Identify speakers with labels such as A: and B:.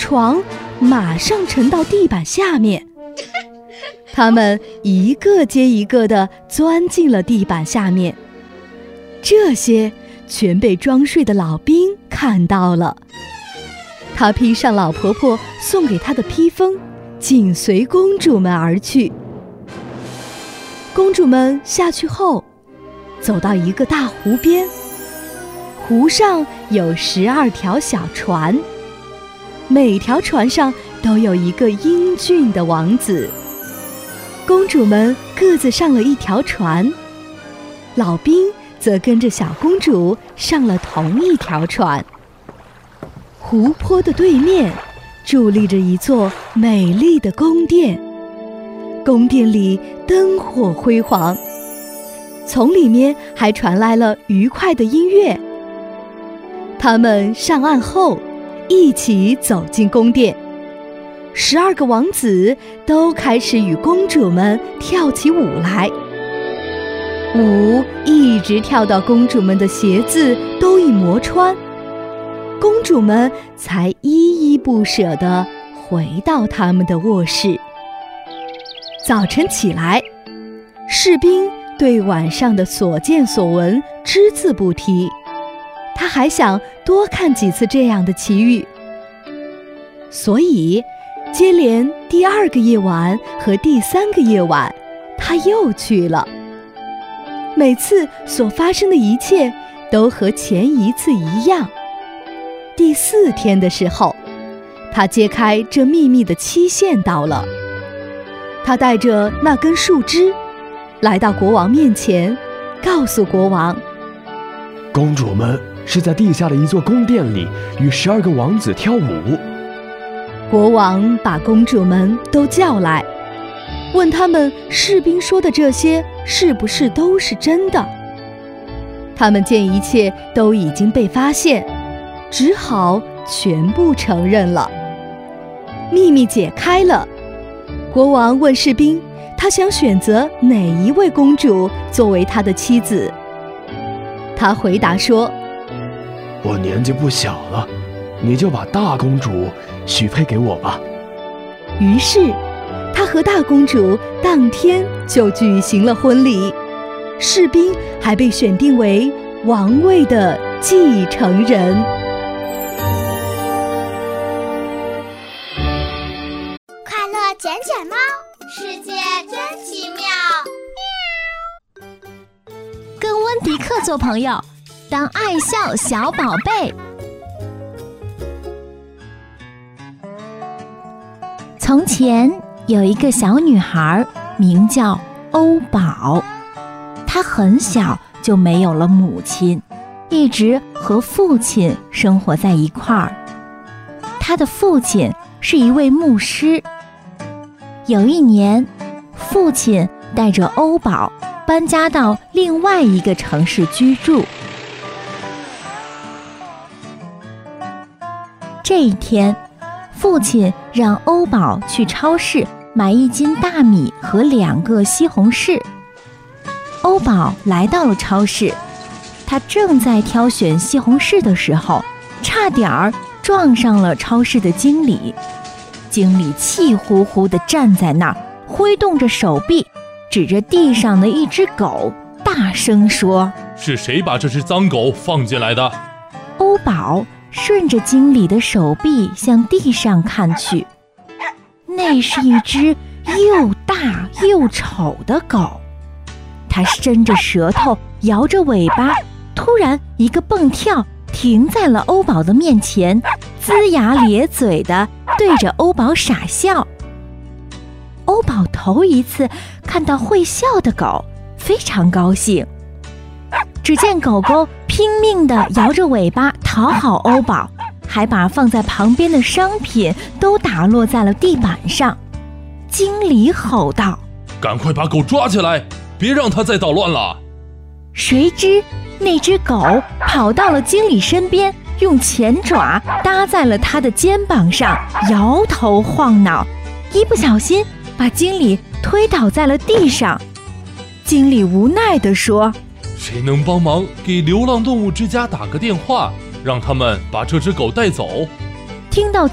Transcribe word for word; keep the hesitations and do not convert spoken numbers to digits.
A: 床马上沉到地板下面。他们一个接一个地钻进了地板下面，这些全被装睡的老兵看到了。他披上老婆婆送给他的披风，紧随公主们而去。公主们下去后，走到一个大湖边，湖上有十二条小船，每条船上都有一个英俊的王子。公主们各自上了一条船，老兵则跟着小公主上了同一条船。湖泊的对面伫立着一座美丽的宫殿，宫殿里灯火辉煌，从里面还传来了愉快的音乐。他们上岸后，一起走进宫殿。十二个王子都开始与公主们跳起舞来，舞一直跳到公主们的鞋子都已磨穿，公主们才依依不舍地回到他们的卧室。早晨起来，士兵对晚上的所见所闻只字不提，他还想多看几次这样的奇遇，所以接连第二个夜晚和第三个夜晚，他又去了。每次所发生的一切都和前一次一样。第四天的时候，他揭开这秘密的期限到了。他带着那根树枝来到国王面前，告诉国王，
B: 公主们是在地下的一座宫殿里与十二个王子跳舞。
A: 国王把公主们都叫来，问他们士兵说的这些是不是都是真的。他们见一切都已经被发现，只好全部承认了。秘密解开了，国王问士兵，他想选择哪一位公主作为他的妻子。他回答说，
B: 我年纪不小了，你就把大公主许配给我吧。
A: 于是他和大公主当天就举行了婚礼，士兵还被选定为王位的继承人。
C: 快乐捡捡猫，世界真奇妙。
D: 跟温迪克做朋友，当爱笑小宝贝。从前有一个小女孩，名叫欧宝。她很小就没有了母亲，一直和父亲生活在一块儿。她的父亲是一位牧师。有一年，父亲带着欧宝搬家到另外一个城市居住。这一天，父亲让欧宝去超市买一斤大米和两个西红柿。欧宝来到了超市，他正在挑选西红柿的时候，差点儿撞上了超市的经理。经理气呼呼地站在那儿，挥动着手臂，指着地上的一只狗，大声说：“
E: 是谁把这只脏狗放进来的？”
D: 欧宝顺着经理的手臂向地上看去，那是一只又大又丑的狗。它伸着舌头，摇着尾巴，突然一个蹦跳，停在了欧宝的面前，龇牙咧嘴地对着欧宝傻笑。欧宝头一次看到会笑的狗，非常高兴。只见狗狗拼命地摇着尾巴讨好欧宝，还把放在旁边的商品都打落在了地板上。经理吼道：“
E: 赶快把狗抓起来，别让它再捣乱了！”
D: 谁知那只狗跑到了经理身边，用前爪搭在了他的肩膀上，摇头晃脑，一不小心把经理推倒在了地上。经理无奈地说：“
E: 谁能帮忙给流浪动物之家打个电话，让他们把这只狗带走？”
D: 听到